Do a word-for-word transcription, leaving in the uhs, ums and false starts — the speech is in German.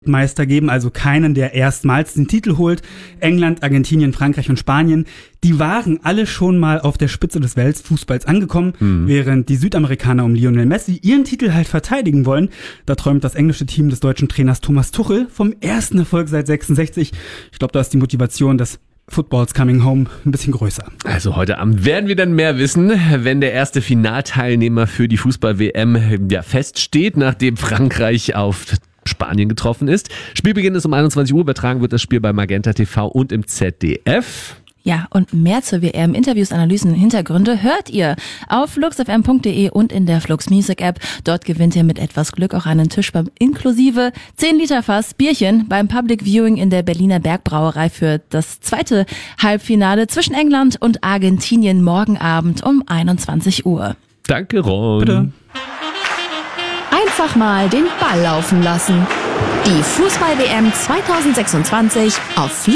Meister geben, also keinen, der erstmals den Titel holt. England, Argentinien, Frankreich und Spanien, die waren alle schon mal auf der Spitze des Weltfußballs angekommen, mhm. während die Südamerikaner um Lionel Messi ihren Titel halt verteidigen wollen. Da träumt das englische Team des deutschen Trainers Thomas Tuchel vom ersten Erfolg seit sechsundsechzig. Ich glaube, da ist die Motivation des Football's Coming Home ein bisschen größer. Also heute Abend werden wir dann mehr wissen, wenn der erste Finalteilnehmer für die Fußball-W M ja feststeht, nachdem Frankreich auf Spanien getroffen ist. Spielbeginn ist um einundzwanzig Uhr, übertragen wird das Spiel bei Magenta T V und im Z D F. Ja, und mehr zur W M, Interviews, Analysen, Hintergründe hört ihr auf flux f m punkt d e und in der Flux Music App. Dort gewinnt ihr mit etwas Glück auch einen Tisch beim inklusive zehn Liter Fass Bierchen beim Public Viewing in der Berliner Bergbrauerei für das zweite Halbfinale zwischen England und Argentinien morgen Abend um einundzwanzig Uhr. Danke, Ron. Bitte. Einfach mal den Ball laufen lassen. Die Fußball-W M zwanzig sechsundzwanzig auf